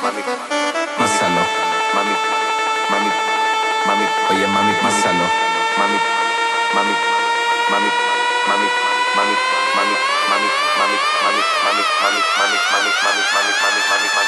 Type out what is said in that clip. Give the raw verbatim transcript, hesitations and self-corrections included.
mami, písalo. Mami, mami, mami, oye mami, písalo. Mami, mami, mami, mami, mami, mami, mami, mami, mami, mami, mami, mami, mami, mami, mami, mami, mami, mami,